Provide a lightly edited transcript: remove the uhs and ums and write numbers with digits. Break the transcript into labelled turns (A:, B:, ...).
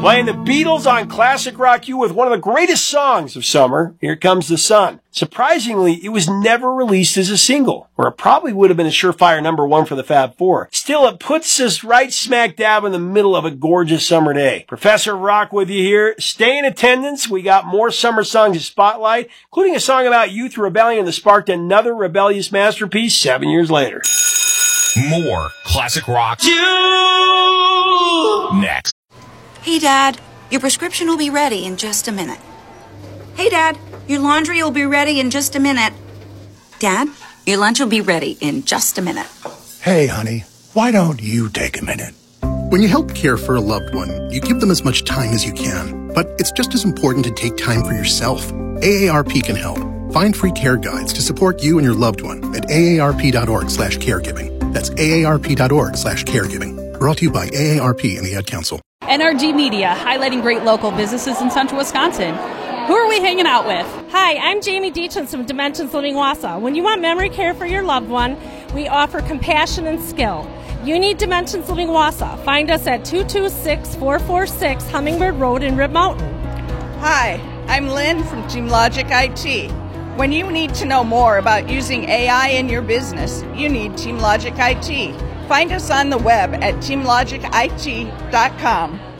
A: Playing the Beatles on Classic Rock U with one of the greatest songs of summer, Here Comes the Sun. Surprisingly, it was never released as a single, or it probably would have been a surefire number one for the Fab Four. Still, it puts us right smack dab in the middle of a gorgeous summer day. Professor Rock with you here. Stay in attendance. We got more summer songs to spotlight, including a song about youth rebellion that sparked another rebellious masterpiece 7 years later.
B: More Classic Rock next.
C: Hey, Dad, your prescription will be ready in just a minute. Hey, Dad, your laundry will be ready in just a minute. Dad, your lunch will be ready in just a minute.
D: Hey, honey, why don't you take a minute? When you help care for a loved one, you give them as much time as you can. But it's just as important to take time for yourself. AARP can help. Find free care guides to support you and your loved one at aarp.org/caregiving. That's aarp.org/caregiving. Brought to you by AARP and the Ad Council.
E: NRG Media, highlighting great local businesses in central Wisconsin. Who are we hanging out with?
F: Hi, I'm Jamie Deachens from Dimensions Living Wausau. When you want memory care for your loved one, we offer compassion and skill. You need Dimensions Living Wausau. Find us at 226-446 Hummingbird Road in Rib Mountain.
G: Hi, I'm Lynn from Team Logic IT. When you need to know more about using AI in your business, you need Team Logic IT. Find us on the web at teamlogicit.com.